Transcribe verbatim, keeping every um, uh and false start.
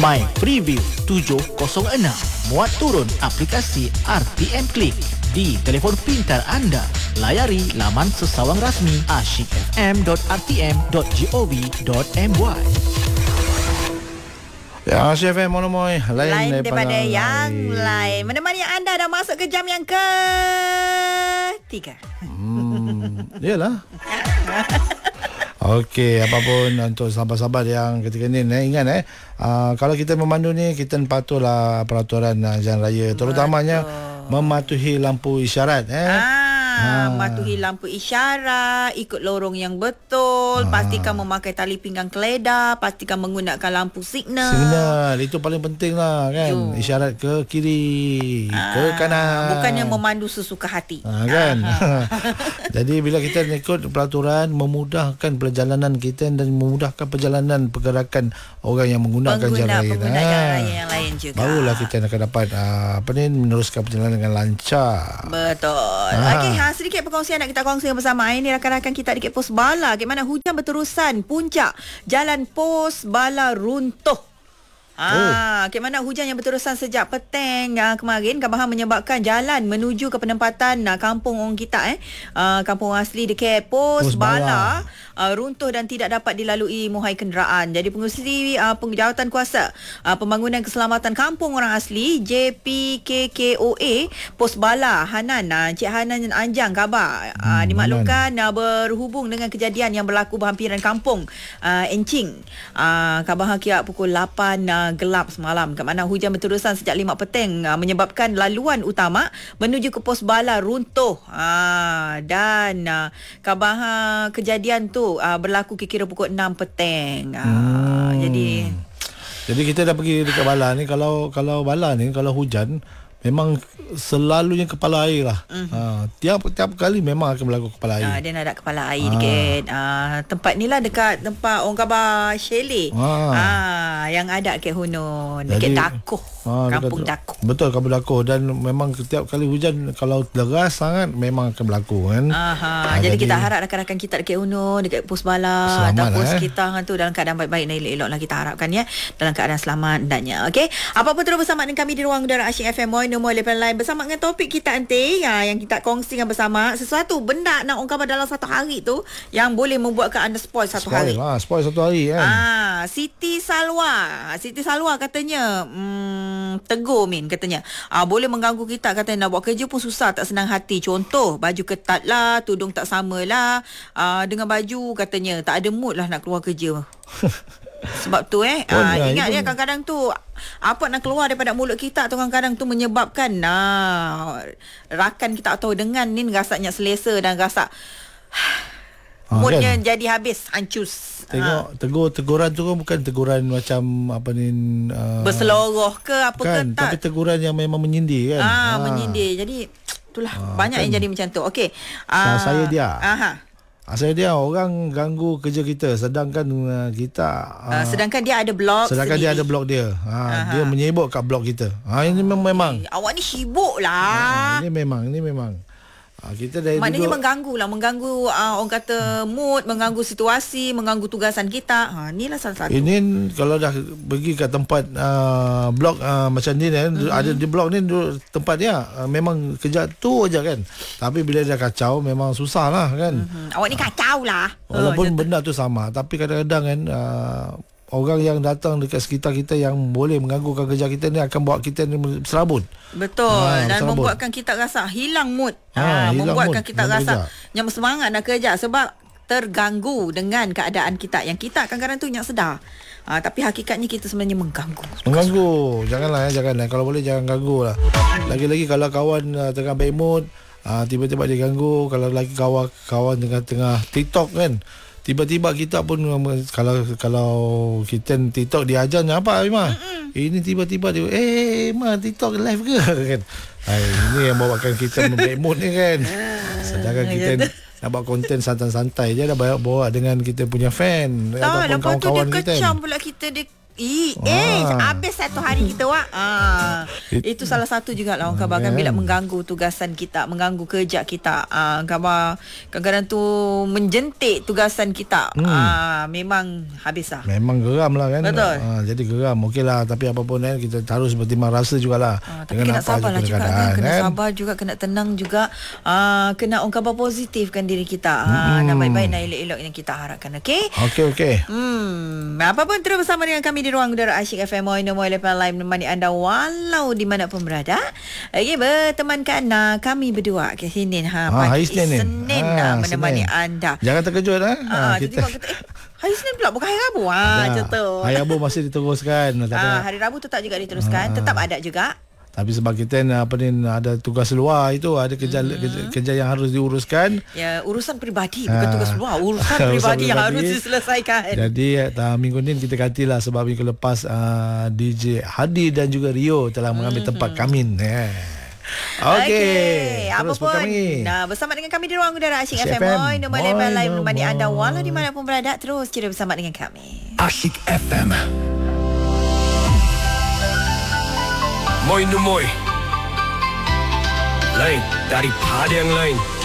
My Preview tujuh kosong enam. Muat turun aplikasi R T M Click di telefon pintar anda. Layari laman sesawang rasmi asyik f m dot r t m dot gov dot m y. Ya, Asyik F M monomoy lain, lain daripada lain. yang lain. Menemani anda dah masuk ke jam yang ke tiga. Hmm, yalah. Okey, apapun untuk sahabat-sahabat yang ketika ni eh, ingat eh uh, kalau kita memandu ni kita patuhlah peraturan uh, jalan raya, terutamanya Betul. mematuhi lampu isyarat eh. Ah. Ha. Mematuhi lampu isyarat, ikut lorong yang betul, ha. pastikan memakai tali pinggang keledar, pastikan menggunakan lampu signal. Signal itu paling penting lah kan. Yo. Isyarat ke kiri, ha. ke kanan. Bukannya memandu sesuka hati. Ha, kan. Jadi bila kita ikut peraturan, memudahkan perjalanan kita dan memudahkan perjalanan pergerakan orang yang menggunakan Pengguna, jalan raya. Pengguna ha. jalan raya yang lain juga. Barulah kita akan dapat uh, apa ni meneruskan perjalanan dengan lancar. Betul. Ha. Okey, ha, sedikit perkongsian nak kita kongsikan bersama. Ini rakan-rakan kita dekat Pos Bala. Bagaimana hujan berterusan puncak Jalan Pos Bala runtuh. Ah, oh. Bagaimana hujan yang berterusan sejak petang uh, kemarin Kabahan menyebabkan jalan menuju ke penempatan uh, kampung orang kita eh uh, kampung asli dekat Pos, Pos Bala, Bala uh, runtuh dan tidak dapat dilalui muhai kenderaan. Jadi pengurusi uh, penjawatan kuasa uh, pembangunan keselamatan kampung orang asli J P K K O A Pos Bala Hanan uh, Cik Hanan Anjang khabar uh, hmm, dimaklumkan uh, berhubung dengan kejadian yang berlaku berhampiran kampung uh, Encing. Uh, Kabahan kira pukul lapan uh, gelap semalam, kat mana hujan berterusan sejak lima petang uh, menyebabkan laluan utama menuju ke Pos Bala runtuh. Uh, dan uh, khabar uh, kejadian tu uh, berlaku kira-kira pukul enam petang. Uh, hmm. Jadi jadi kita dah pergi dekat Bala ni, kalau kalau Bala ni kalau hujan memang selalunya kepala air lah. Mm-hmm. Ha, tiap tiap kali memang akan berlaku kepala air. Ha, dia nak ada kepala air ha. dekat ha, tempat ni lah, dekat tempat orang khabar chalet. Ha. Ha, yang ada dekat Hunun, dekat Dakoh. Ha, kampung Dakoh. Betul, kampung Dakoh. Dan memang setiap kali hujan kalau deras sangat memang akan berlaku kan. Aha, ha, jadi, jadi kita harap rakan-rakan kita dekat Hunun, dekat Pos Bala ataupun eh. sekitar tu dalam keadaan baik-baik dan elok-elok lah, kita harapkan ya, dalam keadaan selamat hendaknya. Okey. Apa-apa terus bersama dengan kami di ruang udara Asyik F M nombor lapan lain bersama dengan topik kita nanti ya, yang kita kongsikan bersama sesuatu benda nak orang khabar dalam satu hari tu yang boleh membuatkan anda spoil satu spoil hari. Lah, spoil satu hari kan. Ah, Siti Salwa, Siti Salwa katanya hmm, tegur Min katanya. Ah, boleh mengganggu kita, katanya nak buat kerja pun susah, tak senang hati. Contoh baju ketat lah, tudung tak samalah. Ah, dengan baju katanya tak ada mood lah nak keluar kerja. Sebab tu eh oh, aa, ingat dia kadang-kadang tu apa nak keluar daripada mulut kita tu kadang-kadang tu menyebabkan nah, rakan kita atau dengan ni rasanya selesa dan rasa ha, moodnya kan? Jadi habis hancus. Tengok ha. tegur teguran tu kan bukan teguran macam apa ni uh, berseloroh ke apa kan, ke tak, tapi teguran yang memang menyindir kan. Ah ha. menyindir. Jadi itulah ha, banyak kan. Yang jadi macam tu. Okey. Uh, saya dia. Aha. Saya dia orang ganggu kerja kita, sedangkan uh, kita uh, uh, sedangkan dia ada blog sedangkan sendiri. Dia ada blog dia. Ha, dia menyibuk kat blog kita. Ha, ini memang, memang. Eh, awak ni sibuk lah. Ha, ini memang, ini memang. Ha, kita dari maknanya dulu mengganggu lah, mengganggu uh, orang kata mood, mengganggu situasi, mengganggu tugasan kita. Ha, inilah salah satu. Ini kalau dah pergi ke tempat uh, blog uh, macam ni kan, mm-hmm. ada di blog ni tempat dia uh, memang kerja tu aja kan. Tapi bila dia kacau memang susah lah kan. Mm-hmm. Awak ni kacau lah. Walaupun oh, benda tu sama, tapi kadang-kadang kan uh, orang yang datang dekat sekitar kita yang boleh mengganggukan kerja kita ni akan buat kita ni serabut. Betul. Ha, dan serabut. Membuatkan kita rasa hilang mood. Ha, ha, hilang membuatkan mood kita rasa yang semangat nak kerja sebab terganggu dengan keadaan kita yang kita kadang-kadang tu yang sedar. Ha, tapi hakikatnya kita sebenarnya mengganggu. Mengganggu. Janganlah, janganlah. Kalau boleh jangan ganggu lah. Lagi-lagi kalau kawan uh, tengah bad mood, uh, tiba-tiba dia ganggu. Kalau lagi kawan kawan tengah-tengah TikTok kan, tiba-tiba kita pun kalau kalau kita TikTok dia ajar apa Imah? Ini tiba-tiba dia eh Imah TikTok live ke kan. Hai, ini yang bawakan kita membek mood ni kan. Sedangkan kita nak buat konten santai-santai je dah bawa dengan kita punya fan tak, ataupun kawan-kawan kita. Lepas tu dia kecam pula kita, dia I, eh, Ah. habis satu hari kita wak. Ah, itu salah satu juga lah orang khabar kan, bila mengganggu tugasan kita, mengganggu kerja kita. Ah, khabar kadang-kadang tu menjentik tugasan kita. Hmm. Ah, memang habis lah. Memang geram lah kan. Betul. Ha, jadi geram. Okey lah. Tapi apapun kan, kita harus bertimbang rasa jugalah. Ah, tapi kena sabar lah juga kan. Kena sabar juga, kena tenang juga. Ah, kena orang khabar positifkan diri kita. Ah, Hmm. nak baik-baik, nak elok-elok yang kita harapkan. Okey? Okey, okey. Hmm, apa pun terus bersama dengan kami di ruang udara Asyik F M Moino Lepas Live menemani anda walau di mana pun berada. Okey, bertemankan uh, kami berdua ke Senin ha, Ah, pagi hari Senin ni. Senin Ah, ah, menemani Senin. anda. Jangan terkejut eh. Ah, kita kita... eh, hari Senin pula bukan hari Rabu. Ah, Ya, macam tu. Hari Rabu masih diteruskan. Tak Ah, ada. hari Rabu tetap juga diteruskan, Ah. tetap ada juga. Tapi sebab kita ni, apa ni, ada tugas luar itu, ada kerja Hmm. kerja, kerja yang harus diuruskan. Ya, urusan peribadi bukan Ah. tugas luar, urusan Urusan peribadi yang peribadi. harus diselesaikan. Jadi uh, minggu ni kita gantilah sebab minggu lepas uh, D J Hadi dan juga Rio telah mengambil tempat Kamin. Yeah. Okey. Okey, apa Terus pun. kami. Nah, bersama dengan kami di ruang udara Asyik Asyik F M. F M. Moi, nombor level Moi, live menemani nombor. anda walau di mana pun berada, terus kira bersama dengan kami. Asyik F M. Moi no moi. Lain daripada yang lain.